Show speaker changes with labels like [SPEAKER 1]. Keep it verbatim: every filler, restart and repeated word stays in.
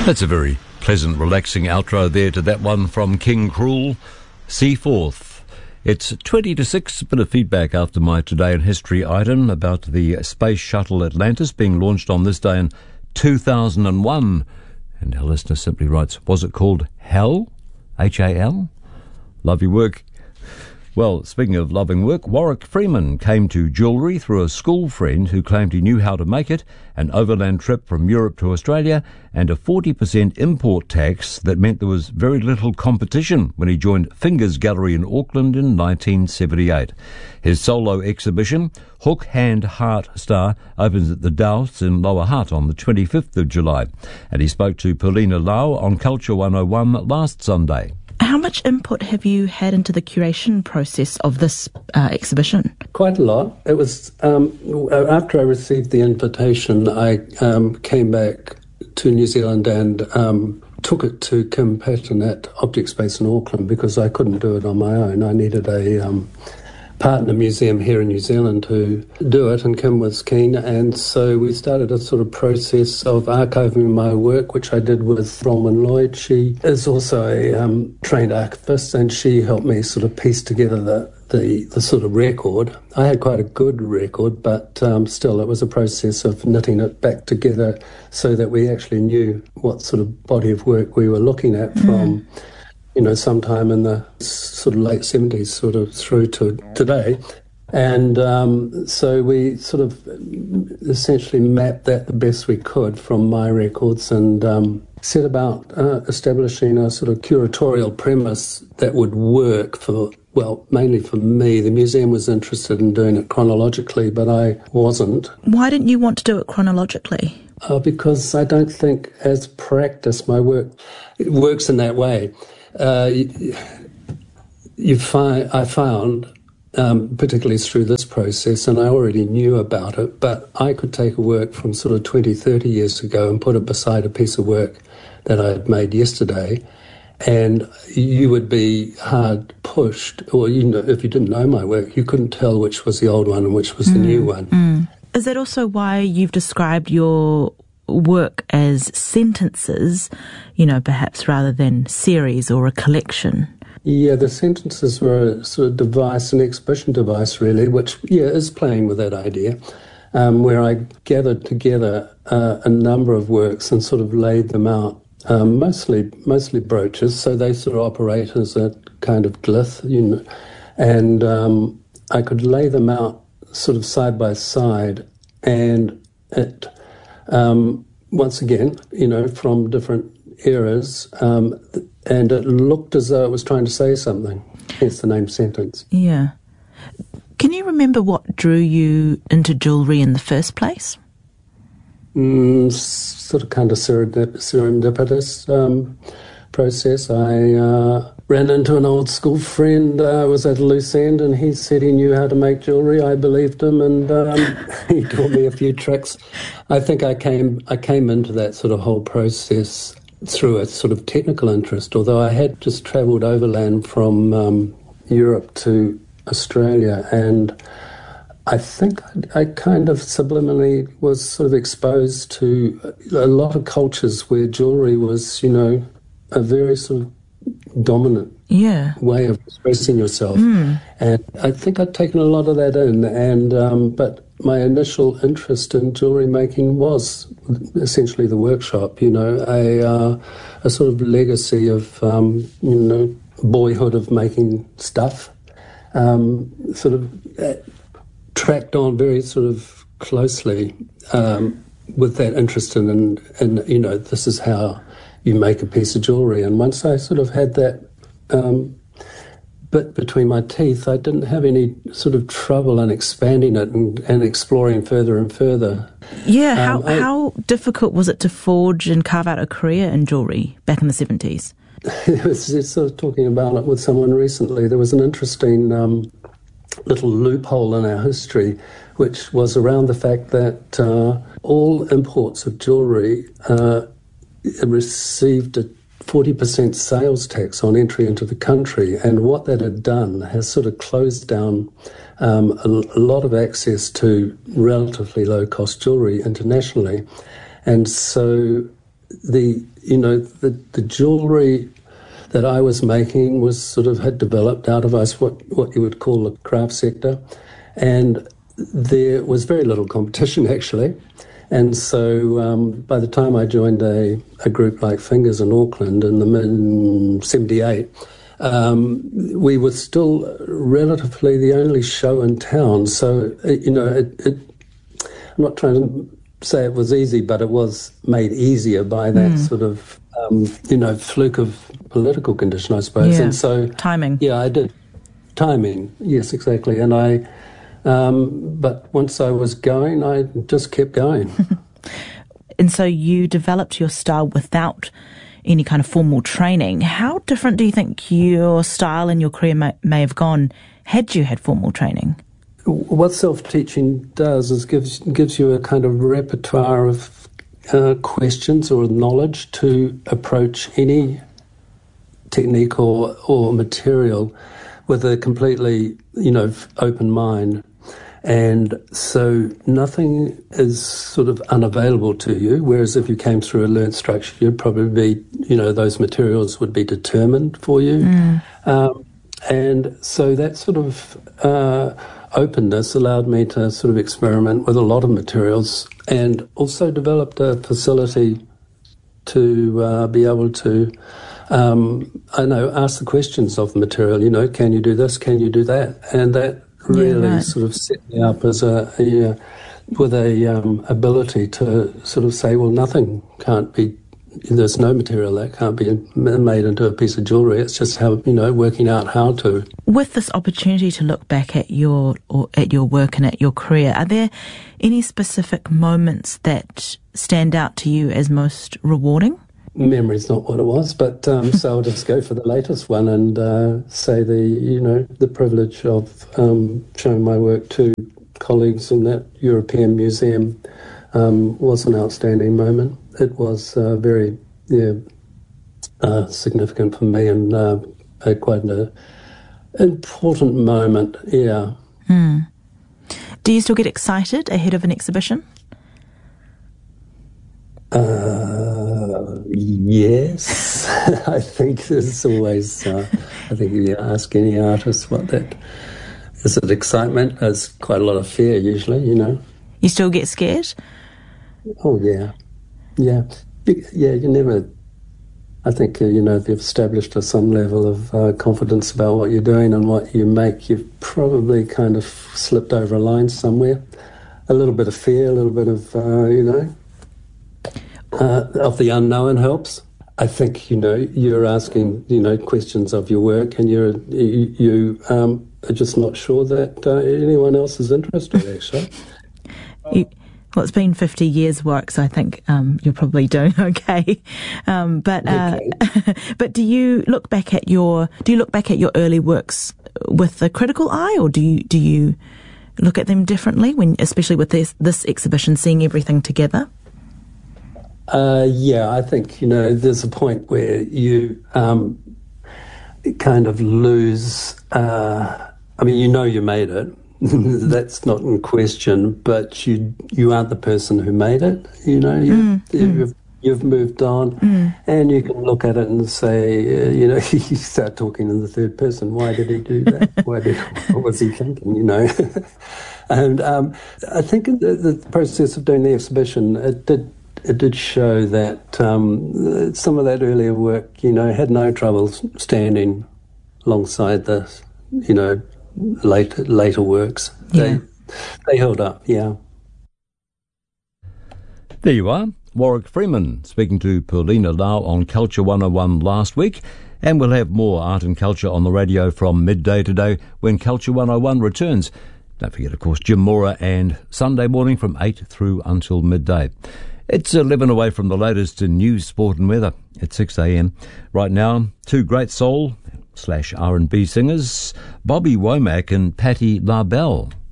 [SPEAKER 1] That's a very pleasant, relaxing outro there to that one from King Cruel, Seaforth. It's twenty to six, a bit of feedback after my Today in History item about the Space Shuttle Atlantis being launched on this day in two thousand one. And our listener simply writes, was it called HAL? H A L? Love your work. Well, speaking of loving work, Warwick Freeman came to jewellery through a school friend who claimed he knew how to make it, an overland trip from Europe to Australia, and a forty percent import tax that meant there was very little competition when he joined Fingers Gallery in Auckland in nineteen seventy-eight. His solo exhibition, Hook, Hand, Heart, Star, opens at the Dowse in Lower Hutt on the twenty-fifth of July. And he spoke to Paulina Lau on Culture one oh one last Sunday.
[SPEAKER 2] How much input have you had into the curation process of this uh, exhibition?
[SPEAKER 3] Quite a lot. It was um, after I received the invitation, I um, came back to New Zealand and um, took it to Kim Patton at Object Space in Auckland because I couldn't do it on my own. I needed a um, partner museum here in New Zealand to do it, and Kim was keen, and so we started a sort of process of archiving my work, which I did with Bronwyn Lloyd. She is also a um, trained archivist, and she helped me sort of piece together the, the, the sort of record. I had quite a good record, but um, still it was a process of knitting it back together so that we actually knew what sort of body of work we were looking at from mm. you know, sometime in the sort of late seventies sort of through to today. And um, so we sort of essentially mapped that the best we could from my records and um, set about uh, establishing a sort of curatorial premise that would work for, well, mainly for me. The museum was interested in doing it chronologically, but I wasn't.
[SPEAKER 2] Why didn't you want to do it chronologically?
[SPEAKER 3] Uh, because I don't think as practice my work it works in that way. Uh, you, you find, I found, um, particularly through this process, and I already knew about it, but I could take a work from sort of twenty, thirty years ago and put it beside a piece of work that I had made yesterday, and you would be hard pushed, or you know, if you didn't know my work, you couldn't tell which was the old one and which was mm, the new one.
[SPEAKER 2] Mm. Is that also why you've described your work as sentences, you know, perhaps rather than series or a collection?
[SPEAKER 3] Yeah, the sentences were a sort of device, an exhibition device really, which, yeah, is playing with that idea, um, where I gathered together uh, a number of works and sort of laid them out, um, mostly mostly brooches, so they sort of operate as a kind of glyph, you know, and um, I could lay them out sort of side by side, and it Um, once again, you know, from different eras, um, and it looked as though it was trying to say something, hence the name Sentence.
[SPEAKER 2] Yeah. Can you remember what drew you into jewellery in the first place?
[SPEAKER 3] Mm, sort of kind of serendip- serendipitous um, process. I uh, ran into an old school friend, uh, was at a loose end, and he said he knew how to make jewellery. I believed him, and um, he taught me a few tricks. I think I came I came into that sort of whole process through a sort of technical interest, although I had just travelled overland from um, Europe to Australia, and I think I, I kind of subliminally was sort of exposed to a lot of cultures where jewellery was, you know, a very sort of dominant
[SPEAKER 2] yeah.
[SPEAKER 3] way of expressing yourself.
[SPEAKER 2] Mm.
[SPEAKER 3] And I think I'd taken a lot of that in, and um, but my initial interest in jewellery making was essentially the workshop, you know, a, uh, a sort of legacy of, um, you know, boyhood of making stuff, um, sort of uh, tracked on very sort of closely um, with that interest in, in, in, you know, this is how you make a piece of jewellery. And once I sort of had that um, bit between my teeth, I didn't have any sort of trouble in expanding it and, and exploring further and further.
[SPEAKER 2] Yeah, how,
[SPEAKER 3] um, I,
[SPEAKER 2] how difficult was it to forge and carve out a career in jewellery back in the seventies?
[SPEAKER 3] I was just sort of talking about it with someone recently. There was an interesting um, little loophole in our history, which was around the fact that uh, all imports of jewellery uh, received a forty percent sales tax on entry into the country, and what that had done has sort of closed down um, a, a lot of access to relatively low-cost jewellery internationally. And so the, you know, the, the jewellery that I was making was sort of had developed out of us what, what you would call the craft sector. And there was very little competition, actually. And so um, by the time I joined a, a group like Fingers in Auckland in the mid seventy-eight, um, we were still relatively the only show in town. So, it, you know, it, it, I'm not trying to say it was easy, but it was made easier by that mm. sort of, um, you know, fluke of political condition, I suppose.
[SPEAKER 2] Yeah.
[SPEAKER 3] And so...
[SPEAKER 2] Timing.
[SPEAKER 3] Yeah, I did. Timing, yes, exactly. And I... Um, but once I was going, I just kept going.
[SPEAKER 2] And so you developed your style without any kind of formal training. How different do you think your style and your career may, may have gone had you had formal training?
[SPEAKER 3] What self-teaching does is gives gives you a kind of repertoire of uh, questions or knowledge to approach any technique or, or material with a completely, you know, open mind. And so nothing is sort of unavailable to you, whereas if you came through a learnt structure, you'd probably be, you know, those materials would be determined for you. Mm. Um, and so that sort of uh, openness allowed me to sort of experiment with a lot of materials and also developed a facility to uh, be able to, um, I know, ask the questions of the material, you know, can you do this, can you do that? And that really yeah, right. sort of set me up as a, a uh, with a um, ability to sort of say, well, nothing can't be, there's no material that can't be made into a piece of jewellery. It's just how, you know, working out how to.
[SPEAKER 2] With this opportunity to look back at your or at your work and at your career, are there any specific moments that stand out to you as most rewarding?
[SPEAKER 3] Memory's not what it was, but um, so I'll just go for the latest one and uh, say the, you know, the privilege of um, showing my work to colleagues in that European museum um, was an outstanding moment. It was uh, very, yeah, uh, significant for me and uh, a quite an important moment, yeah.
[SPEAKER 2] Mm. Do you still get excited ahead of an exhibition?
[SPEAKER 3] Uh, yes, I think there's always, uh, I think if you ask any artist what that, is it excitement? There's quite a lot of fear usually, you know.
[SPEAKER 2] You still get scared?
[SPEAKER 3] Oh, yeah. Yeah. Yeah, you never, I think, uh, you know, if you've established a, some level of uh, confidence about what you're doing and what you make, you've probably kind of slipped over a line somewhere. A little bit of fear, a little bit of, uh, you know, Uh, of the unknown helps. I think, you know, you're asking, you know, questions of your work and you're, you, you um, are just not sure that uh, anyone else is interested, actually.
[SPEAKER 2] You, well, it's been fifty years' work, so I think um, you're probably doing okay. Um, but uh, okay. But do you look back at your do you look back at your early works with a critical eye, or do you do you look at them differently when, especially with this this exhibition, seeing everything together?
[SPEAKER 3] Uh, yeah, I think, you know, there's a point where you um, kind of lose, uh, I mean, you know you made it. That's not in question, but you you aren't the person who made it, you know. You, mm, you've, mm. you've moved on, mm. and you can look at it and say, uh, you know, you start talking in the third person. Why did he do that? Why did, what was he thinking, you know? And um, I think the, the process of doing the exhibition, it did It did show that um, some of that earlier work, you know, had no trouble standing alongside the, you know, later later works. Yeah. They they held up, yeah.
[SPEAKER 1] There you are, Warwick Freeman speaking to Paulina Lau on Culture one oh one last week, and we'll have more art and culture on the radio from midday today when Culture one oh one returns. Don't forget, of course, Jim Mora and Sunday morning from eight through until midday. It's eleven away from the latest in news, sport and weather at six a.m. Right now, two great soul slash R and B singers, Bobby Womack and Patti LaBelle.